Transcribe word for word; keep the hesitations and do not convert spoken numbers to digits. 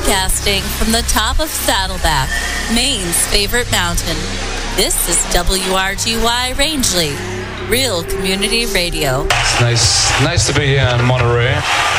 Broadcasting from the top of Saddleback, Maine's favorite mountain. This is W R G Y Rangeley, Real Community Radio. It's nice, nice to be here in Monterey.